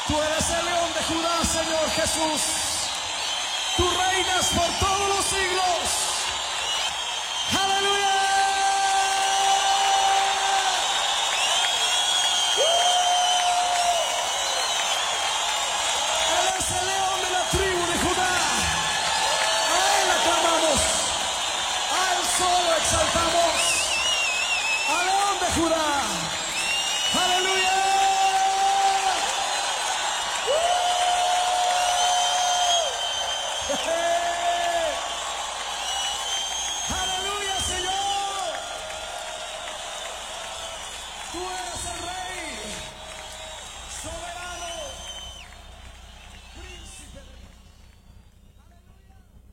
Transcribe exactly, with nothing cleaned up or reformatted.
Tú eres el león de Judá, Señor Jesús. Tú reinas por todos los siglos. ¡Aleluya! Él es el león de la tribu de Judá. A Él aclamamos. A Él solo exaltamos. Al león de Judá. ¡Aleluya! ¡Aleluya, Señor! Tú eres